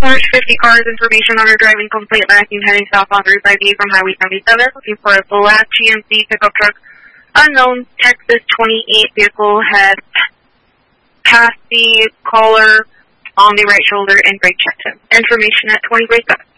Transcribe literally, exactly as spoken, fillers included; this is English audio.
slash fifty cars, information on her driving complaint lacking, heading south on Route five E from Highway seventy-seven, looking for a black G M C pickup truck, unknown, Texas twenty-eight vehicle, has passed the caller on the right shoulder and brake checked him. Information at twenty brake up.